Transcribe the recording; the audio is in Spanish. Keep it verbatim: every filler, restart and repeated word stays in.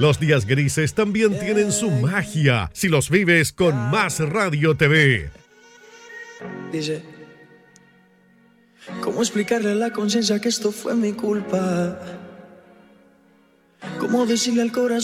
Los días grises también tienen su magia si los vives con Más Radio T V. Dice, ¿cómo explicarle a la conciencia que esto fue mi culpa? ¿Cómo decirle al corazón